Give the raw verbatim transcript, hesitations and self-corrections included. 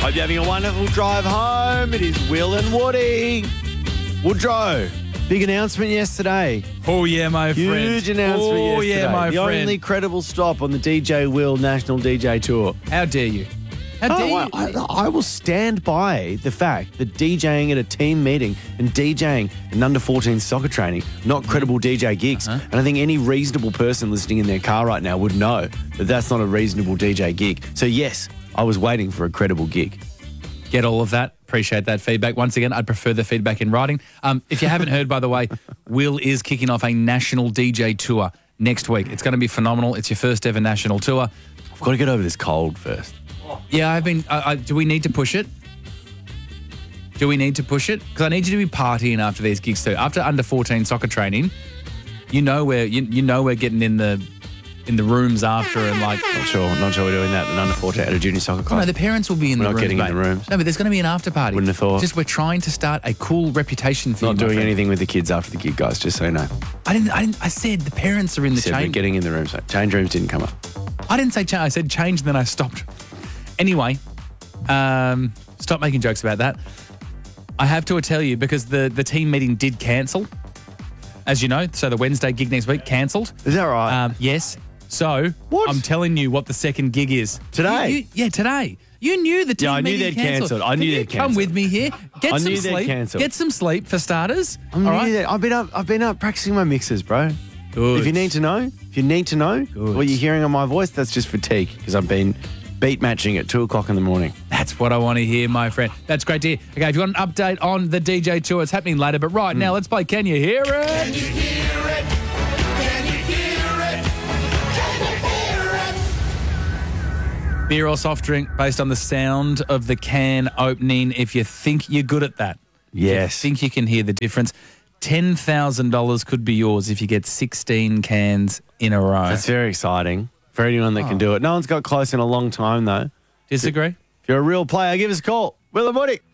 Hope you're having a wonderful drive home. It is Will and Woody. Woodrow, big announcement yesterday. Oh, yeah, my friend. Huge announcement oh, yesterday. yeah, my the friend. only credible stop on the D J Will National D J Tour. How dare you? How dare Oh, you? I, I will stand by the fact that DJing at a team meeting and DJing an under fourteen soccer training, not credible D J gigs. Uh-huh. And I think any reasonable person listening in their car right now would know that that's not a reasonable D J gig. So, yes, I was waiting for a credible gig. Get all of that. Appreciate that feedback. Once again, I'd prefer the feedback in writing. Um, if you haven't heard, by the way, Will is kicking off a national D J tour next week. It's going to be phenomenal. It's your first ever national tour. I've got to get over this cold first. Yeah, I've been. I, I, do we need to push it? Do we need to push it? Because I need you to be partying after these gigs too. After under fourteen soccer training, you know we're you, you know we're getting in the in the rooms after and like. Not sure. Not sure we're doing that at an under fourteen at a junior soccer Oh, club. no, the parents will be in We're the not rooms. getting in mate. the rooms. No, but there's going to be an after party. Wouldn't have thought. Just we're trying to start a cool reputation for Not you. my doing friend. anything with the kids after the gig, guys, just so you know. I didn't. I didn't. I said the parents are in the Said we're change. getting in the rooms. Change rooms didn't come up. I didn't say change. I said change, and then I stopped. Anyway, um, stop making jokes about that. I have to tell you because the the team meeting did cancel, as you know. So the Wednesday gig next week cancelled. Is that right? Um, yes. So What? I'm telling you what the second gig is Today? You- you- yeah, today. You knew the team Yeah, I knew meeting they'd cancelled. cancelled. I Can knew you they'd come cancelled. with me here. Get I some knew they'd sleep. cancelled. Get some sleep for starters. I'm all new right. there. I've been up. I've been up practicing my mixes, bro. Good. If you need to know, if you need to know Good. what you're hearing on my voice, that's just fatigue because I've been beat matching at two o'clock in the morning. That's what I want to hear, my friend. That's great to hear. Okay, if you want an update on the D J tour, it's happening later. But right now, let's play Can You Hear It? Can you hear it? Can you hear it? Can you hear it? Beer or soft drink based on the sound of the can opening. If you think you're good at that, Yes. think you can hear the difference. ten thousand dollars could be yours if you get sixteen cans in a row. That's very exciting for anyone that Oh. can do it. No one's got close in a long time, though. Disagree? If you're a real player, give us a call. Will and Woody.